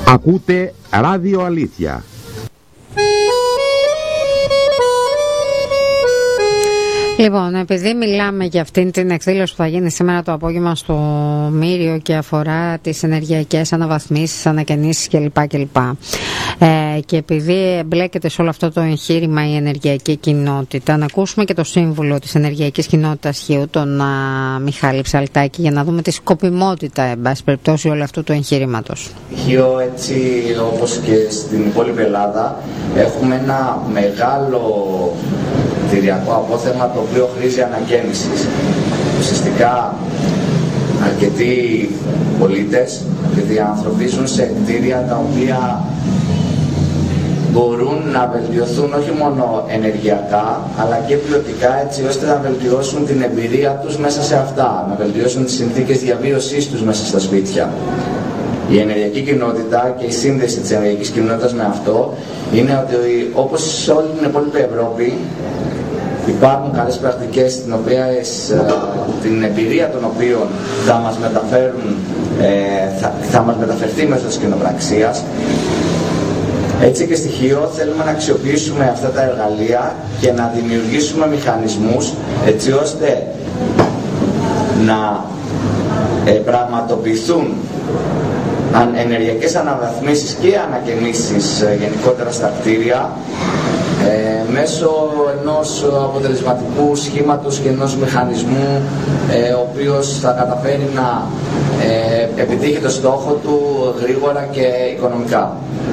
Ακούτε Ράδιο Αλήθεια. Λοιπόν, επειδή μιλάμε για αυτήν την εκδήλωση που θα γίνει σήμερα το απόγευμα στο Μύριο και αφορά τις ενεργειακές αναβαθμίσεις, ανακαινήσεις κλπ. Και επειδή εμπλέκεται σε όλο αυτό το εγχείρημα η ενεργειακή κοινότητα, να ακούσουμε και το σύμβουλο της ενεργειακής κοινότητας Χίου, τον Μιχάλη Ψαλτάκη, για να δούμε τη σκοπιμότητα, εν πάση περιπτώσει, όλου αυτού του εγχείρηματος. Χίο, έτσι όπως και στην υπόλοιπη Ελλάδα, έχουμε ένα μεγάλο κτηριακό απόθεμα το οποίο χρήζει ανακαίνησης. Ουσιαστικά αρκετοί πολίτες, αρκετοί άνθρωποι ζουν σε κτίρια τα οποία μπορούν να βελτιωθούν όχι μόνο ενεργειακά αλλά και ποιοτικά, έτσι ώστε να βελτιώσουν την εμπειρία τους μέσα σε αυτά, να βελτιώσουν τις συνθήκες διαβίωσής τους μέσα στα σπίτια. Η ενεργειακή κοινότητα και η σύνδεση της ενεργειακής κοινότητας με αυτό είναι ότι, όπως σε όλη την υπόλοιπη Ευρώπη, υπάρχουν καλές πρακτικές την εμπειρία των οποίων θα μας μεταφέρουν, θα μας μεταφερθεί μέσω της κοινοπραξίας. Έτσι και στοιχείο θέλουμε να αξιοποιήσουμε αυτά τα εργαλεία και να δημιουργήσουμε μηχανισμούς έτσι ώστε να πραγματοποιηθούν ενεργειακές αναβαθμίσεις και ανακαινήσεις γενικότερα στα κτίρια μέσω ενός αποτελεσματικού σχήματος και ενός μηχανισμού ο οποίος θα καταφέρει να επιτύχει το στόχο του γρήγορα και οικονομικά.